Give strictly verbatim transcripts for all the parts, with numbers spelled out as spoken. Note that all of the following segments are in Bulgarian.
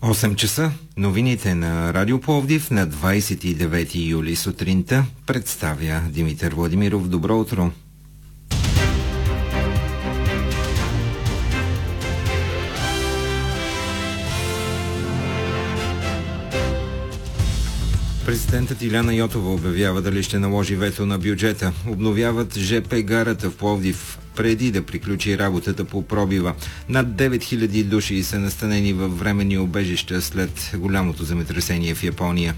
осем часа. Новините на Радио Пловдив на двадесет и девети юли сутринта представя Димитър Владимиров. Добро утро! Президентът Илияна Йотова обявява дали ще наложи вето на бюджета. Обновяват ЖП гарата в Пловдив преди да приключи работата по пробива. Над девет хиляди души са настанени във временни убежища след голямото земетресение в Япония.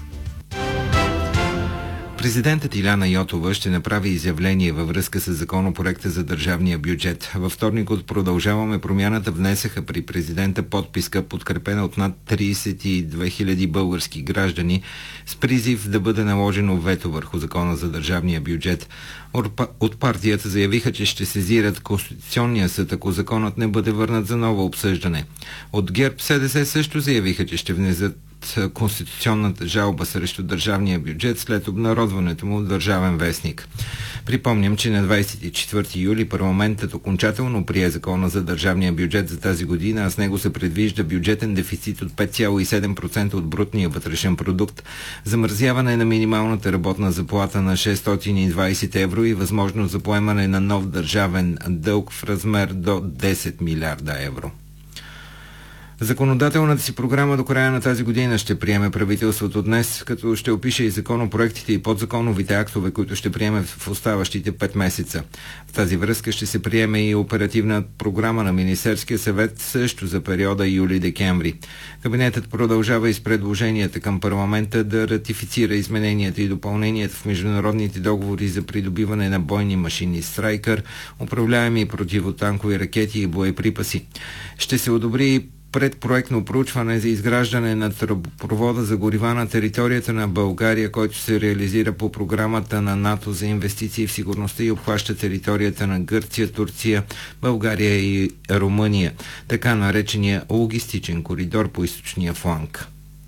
Президентът Илияна Йотова ще направи изявление във връзка с законопроекта за държавния бюджет. Във вторник от Продължаваме промяната внесаха при президента подписка, подкрепена от над тридесет и две хиляди български граждани, с призив да бъде наложено вето върху закона за държавния бюджет. От партията заявиха, че ще сезират Конституционния съд, ако законът не бъде върнат за ново обсъждане. От ГЕРБ-СДС също заявиха, че ще внесат конституционната жалба срещу държавния бюджет след обнародването му в Държавен вестник. Припомням, че на двадесет и четвърти юли парламентът окончателно прие закона за държавния бюджет за тази година, а с него се предвижда бюджетен дефицит от пет цяло и седем процента от брутния вътрешен продукт, замразяване на минималната работна заплата на шестстотин и двадесет евро и възможност за поемане на нов държавен дълг в размер до десет милиарда евро. Законодателната си програма до края на тази година ще приеме правителството днес, като ще опише и законопроектите и подзаконовите актове, които ще приеме в оставащите пет месеца. В тази връзка ще се приеме и оперативна програма на Министерския съвет също за периода юли-декември. Кабинетът продължава и с предложенията към парламента да ратифицира измененията и допълненията в международните договори за придобиване на бойни машини Страйкър, управляеми противотанкови ракети и боеприпаси. Ще се одобри предпроектно проучване за изграждане на тръбопровода за горива на територията на България, който се реализира по програмата на НАТО за инвестиции в сигурността и обхваща територията на Гърция, Турция, България и Румъния, така наречения логистичен коридор по източния фланг.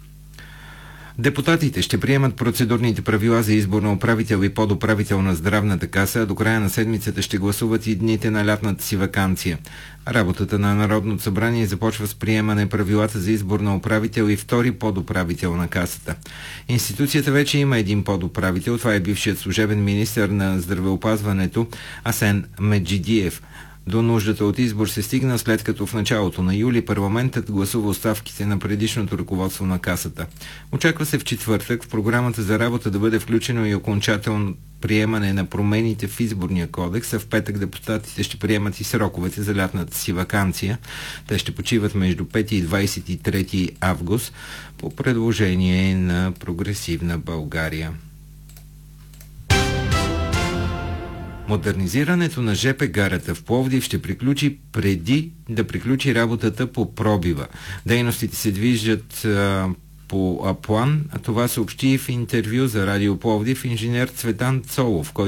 Депутатите ще приемат процедурните правила за избор на управител и подуправител на здравната каса, а до края на седмицата ще гласуват и дните на лятната си ваканция. Работата на Народното събрание започва с приемане правилата за избор на управител и втори подуправител на касата. Институцията вече има един подуправител, това е бившият служебен министър на здравеопазването Асен Меджидиев. До нуждата от избор се стигна, след като в началото на юли парламентът гласува оставките на предишното ръководство на касата. Очаква се в четвъртък в програмата за работа да бъде включено и окончателно приемане на промените в изборния кодекс, а в петък депутатите ще приемат и сроковете за лятната си ваканция. Те ще почиват между пети и двадесет и трети август по предложение на Прогресивна България. Модернизирането на ЖП гарата в Пловдив ще приключи преди да приключи работата по пробива. Дейностите се движат а, по план, а това съобщи в интервю за Радио Пловдив инженер Цветан Цолов, който